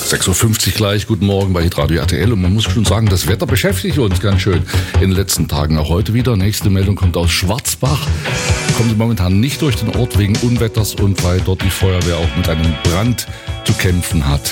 6.50 Uhr gleich, guten Morgen bei Hitradio RTL und man muss schon sagen, das Wetter beschäftigt uns ganz schön in den letzten Tagen, auch heute wieder. Nächste Meldung kommt aus Schwarzbach, kommt momentan nicht durch den Ort wegen Unwetters und weil dort die Feuerwehr auch mit einem Brand zu kämpfen hat.